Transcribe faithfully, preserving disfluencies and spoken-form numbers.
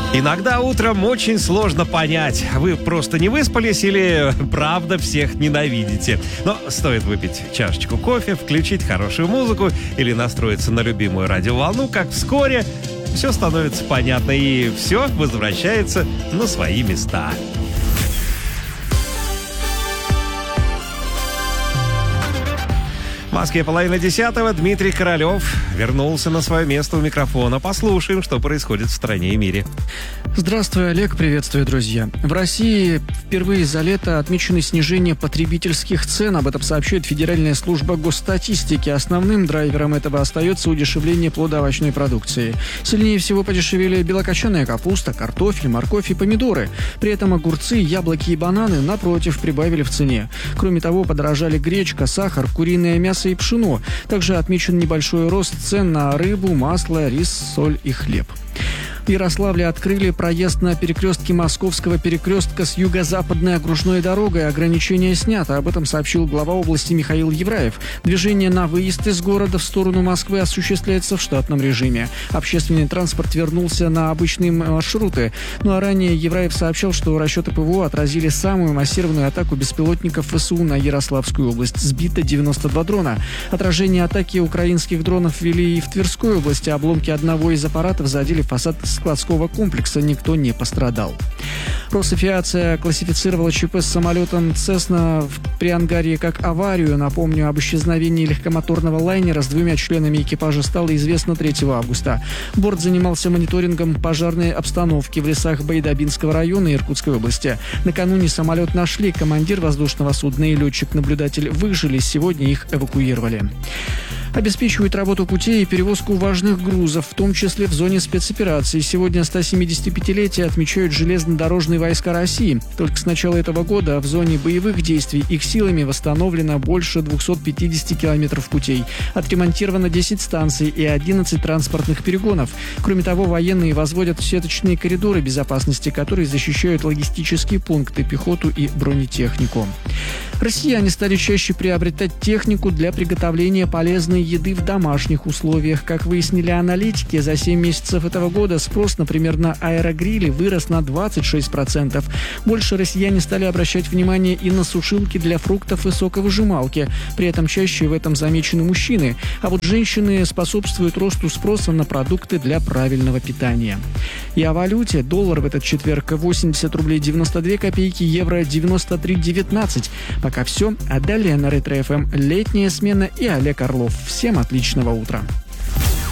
Иногда утром очень сложно понять, вы просто не выспались или правда всех ненавидите. Но стоит выпить чашечку кофе, включить хорошую музыку или настроиться на любимую радиоволну, как вскоре все становится понятно и все возвращается на свои места. В Москве половина десятого. Дмитрий Королев вернулся на свое место у микрофона. Послушаем, что происходит в стране и мире. Здравствуй, Олег. Приветствую, друзья. В России впервые за лето отмечено снижение потребительских цен. Об этом сообщает Федеральная служба госстатистики. Основным драйвером этого остается удешевление плодоовощной продукции. Сильнее всего подешевели белокочанная капуста, картофель, морковь и помидоры. При этом огурцы, яблоки и бананы, напротив, прибавили в цене. Кроме того, подорожали гречка, сахар, куриное мясо и пшено. Также отмечен небольшой рост цен на рыбу, масло, рис, соль и хлеб. В Ярославле открыли проезд на перекрестке Московского перекрестка с юго-западной окружной дорогой. Ограничение снято. Об этом сообщил глава области Михаил Евраев. Движение на выезд из города в сторону Москвы осуществляется в штатном режиме. Общественный транспорт вернулся на обычные маршруты. Ну а ранее Евраев сообщал, что расчеты ПВО отразили самую массированную атаку беспилотников ВСУ на Ярославскую область. Сбито девяносто два дрона. Отражение атаки украинских дронов вели и в Тверской области. Обломки одного из аппаратов задели фасад складского комплекса, никто не пострадал. Росавиация классифицировала ЧП с самолетом «Цесна» при ангаре как аварию. Напомню, об исчезновении легкомоторного лайнера с двумя членами экипажа стало известно третьего августа. Борт занимался мониторингом пожарной обстановки в лесах Байдабинского района Иркутской области. Накануне самолет нашли. Командир воздушного судна и летчик-наблюдатель выжили. Сегодня их эвакуировали. Обеспечивают работу путей и перевозку важных грузов, в том числе в зоне спецоперации. Сегодня сто семидесятипятилетие отмечают железнодорожные войска России. Только с начала этого года в зоне боевых действий их силами восстановлено больше двухсот пятидесяти километров путей. Отремонтировано десять станций и одиннадцать транспортных перегонов. Кроме того, военные возводят сеточные коридоры безопасности, которые защищают логистические пункты, пехоту и бронетехнику. Россияне стали чаще приобретать технику для приготовления полезной еды в домашних условиях. Как выяснили аналитики, за семь месяцев этого года спрос, например, на аэрогрили вырос на двадцать шесть процентов. Больше россияне стали обращать внимание и на сушилки для фруктов и соковыжималки. При этом чаще в этом замечены мужчины. А вот женщины способствуют росту спроса на продукты для правильного питания. И о валюте. Доллар в этот четверг восемьдесят рублей девяносто две копейки, евро девяносто три девятнадцать. Пока все. А далее на Ретро-эф эм летняя смена и Олег Орлов. Всем отличного утра.